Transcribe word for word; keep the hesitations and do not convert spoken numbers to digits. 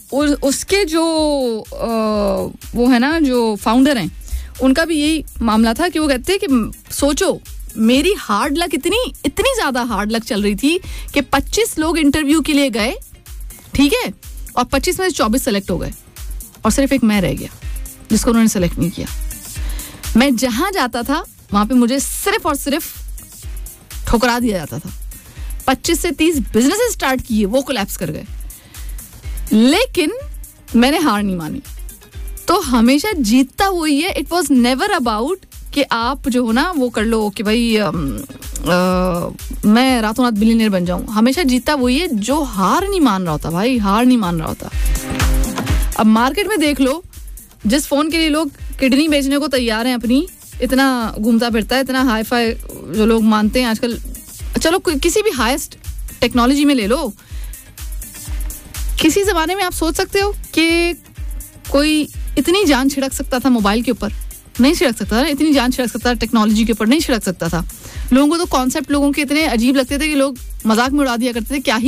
उस, उसके जो आ, वो है ना जो फाउंडर हैं, उनका भी यही मामला था कि वो कहते हैं कि सोचो मेरी हार्ड लक इतनी इतनी ज्यादा हार्ड लक चल रही थी कि पच्चीस लोग इंटरव्यू के लिए गए, ठीक है, और पच्चीस में से चौबीस सेलेक्ट हो गए और सिर्फ एक मैं रह गया जिसको उन्होंने सेलेक्ट नहीं किया. मैं जहां जाता था वहां पे मुझे सिर्फ और सिर्फ ठुकरा दिया जाता था. पच्चीस से तीस बिजनेस स्टार्ट किए, वो कोलैप्स कर गए, लेकिन मैंने हार नहीं मानी. तो हमेशा जीतता वही है. इट वॉज नेवर अबाउट कि आप जो हो ना वो कर लो कि भाई आ, आ, मैं रातों रात बिलियनियर बन जाऊं. हमेशा जीतता वही है जो हार नहीं मान रहा होता. भाई हार नहीं मान रहा होता. अब मार्केट में देख लो, जिस फोन के लिए लोग किडनी बेचने को तैयार हैं अपनी, इतना घूमता फिरता है, इतना हाई फाई जो लोग मानते हैं आजकल. चलो किसी भी हाईएस्ट टेक्नोलॉजी में ले लो, किसी जमाने में आप सोच सकते हो कि कोई इतनी जान छिड़क सकता था मोबाइल के ऊपर? नहीं छिड़क सकता था. इतनी जान छिड़क सकता था टेक्नोलॉजी के ऊपर? नहीं छिड़क सकता था. लोगों को तो कॉन्सेप्ट लोगों के इतने अजीब लगते थे कि लोग मजाक में उड़ा दिया करते थे, क्या ही